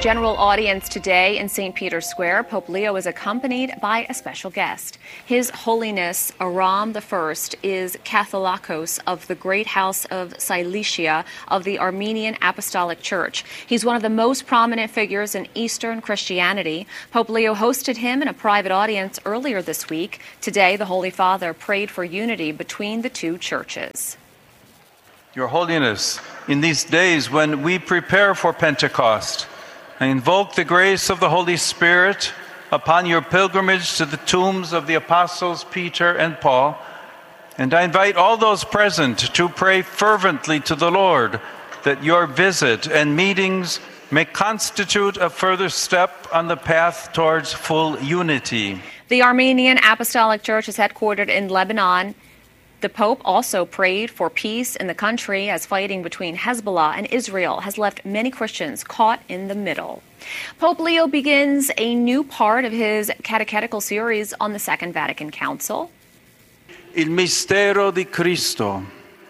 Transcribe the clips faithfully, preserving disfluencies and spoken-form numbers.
general audience today in Saint Peter's Square, Pope Leo is accompanied by a special guest. His Holiness Aram the First is Catholicos of the Great House of Cilicia of the Armenian Apostolic Church. He's one of the most prominent figures in Eastern Christianity. Pope Leo hosted him in a private audience earlier this week. Today, the Holy Father prayed for unity between the two churches. Your Holiness, in these days when we prepare for Pentecost, I invoke the grace of the Holy Spirit upon your pilgrimage to the tombs of the apostles Peter and Paul, and I invite all those present to pray fervently to the Lord that your visit and meetings may constitute a further step on the path towards full unity. The Armenian Apostolic Church is headquartered in Lebanon. The Pope also prayed for peace in the country as fighting between Hezbollah and Israel has left many Christians caught in the middle. Pope Leo begins a new part of his catechetical series on the Second Vatican Council. Il mistero di Cristo.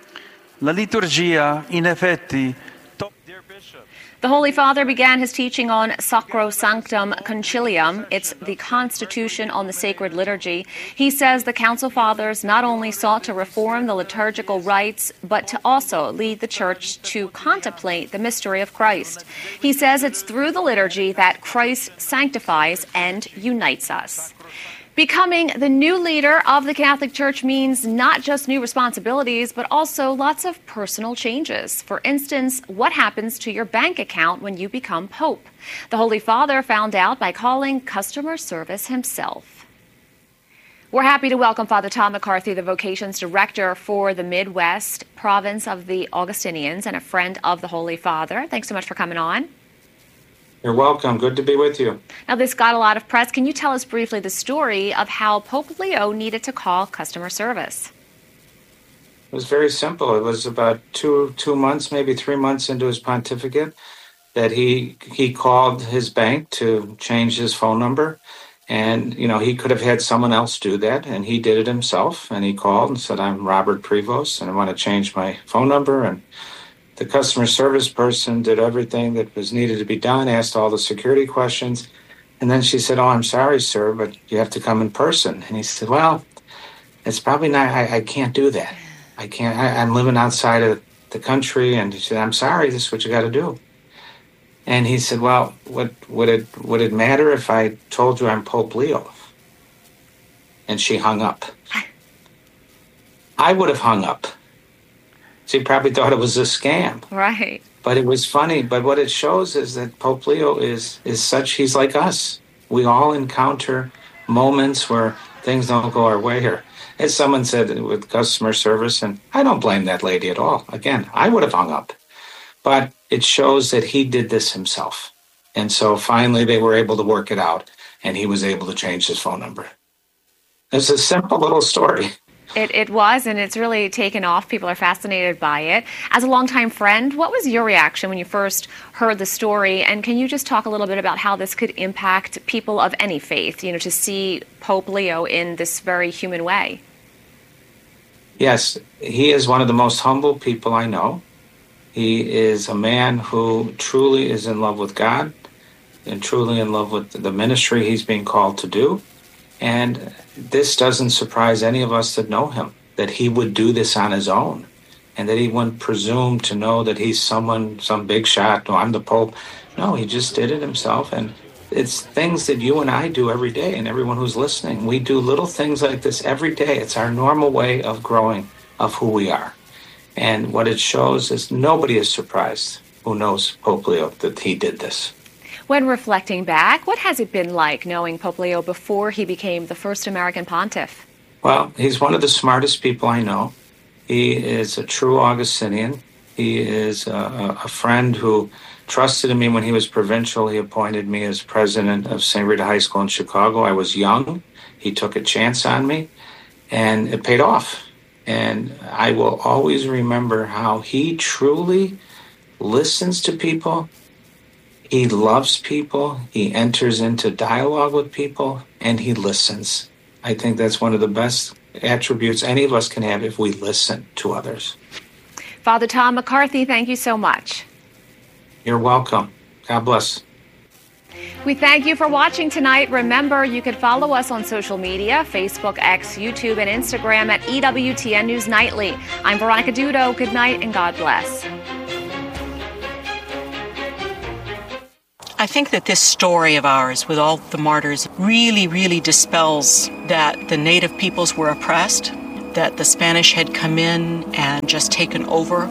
La liturgia, in effetti, dear Bishop. The Holy Father began his teaching on Sacrosanctum Concilium. It's the Constitution on the Sacred Liturgy. He says the Council Fathers not only sought to reform the liturgical rites, but to also lead the Church to contemplate the mystery of Christ. He says it's through the liturgy that Christ sanctifies and unites us. Becoming the new leader of the Catholic Church means not just new responsibilities, but also lots of personal changes. For instance, what happens to your bank account when you become Pope? The Holy Father found out by calling customer service himself. We're happy to welcome Father Tom McCarthy, the Vocations Director for the Midwest province of the Augustinians and a friend of the Holy Father. Thanks so much for coming on. You're welcome. Good to be with you. Now, this got a lot of press. Can you tell us briefly the story of how Pope Leo needed to call customer service? It was very simple. It was about two two months, maybe three months into his pontificate, that he he called his bank to change his phone number. And, you know, he could have had someone else do that, and he did it himself. And he called and said, I'm Robert Prevost, and I want to change my phone number. And the customer service person did everything that was needed to be done, asked all the security questions. And then she said, oh, I'm sorry, sir, but you have to come in person. And he said, well, it's probably not, I, I can't do that. I can't, I, I'm living outside of the country. And she said, I'm sorry, this is what you got to do. And he said, well, what, would it, would it matter if I told you I'm Pope Leo? And she hung up. I would have hung up. She probably thought it was a scam. Right. But it was funny. But what it shows is that Pope Leo is is such, he's like us. We all encounter moments where things don't go our way here. As someone said with customer service, and I don't blame that lady at all. Again, I would have hung up. But it shows that he did this himself. And so finally they were able to work it out, and he was able to change his phone number. It's a simple little story. It, it was, and it's really taken off. People are fascinated by it. As a longtime friend, what was your reaction when you first heard the story? And can you just talk a little bit about how this could impact people of any faith, you know, to see Pope Leo in this very human way? Yes, he is one of the most humble people I know. He is a man who truly is in love with God and truly in love with the ministry he's being called to do. And this doesn't surprise any of us that know him, that he would do this on his own and that he wouldn't presume to know that he's someone, some big shot. No, I'm the Pope. No, he just did it himself. And it's things that you and I do every day, and everyone who's listening. We do little things like this every day. It's our normal way of growing, of who we are. And what it shows is nobody is surprised who knows Pope Leo that he did this. When reflecting back, what has it been like knowing Pope Leo before he became the first American pontiff? Well, he's one of the smartest people I know. He is a true Augustinian. He is a, a friend who trusted in me when he was provincial. He appointed me as president of Saint Rita High School in Chicago. I was young. He took a chance on me, and it paid off. And I will always remember how he truly listens to people. He loves people, he enters into dialogue with people, and he listens. I think that's one of the best attributes any of us can have if we listen to others. Father Tom McCarthy, thank you so much. You're welcome. God bless. We thank you for watching tonight. Remember, you can follow us on social media, Facebook, X, YouTube, and Instagram at E W T N News Nightly. I'm Veronica Dudo. Good night and God bless. I think that this story of ours with all the martyrs really, really dispels that the native peoples were oppressed, that the Spanish had come in and just taken over.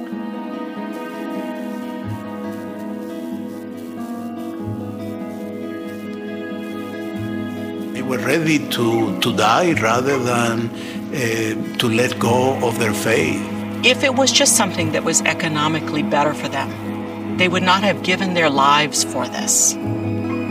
They were ready to, to die rather than uh, to let go of their faith. If it was just something that was economically better for them, they would not have given their lives for this.